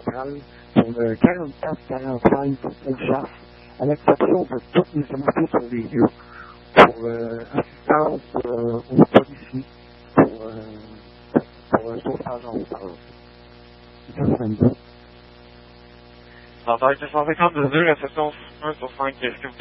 centrale pour le 44-45 pour Bellechasse, à l'exception de toutes les informations sur les lieux, pour assistance aux policiers, pour sauvetage en hauteur. Ça, c'est une bonne. Centre 252, réception 1 sur 5, est-ce que vous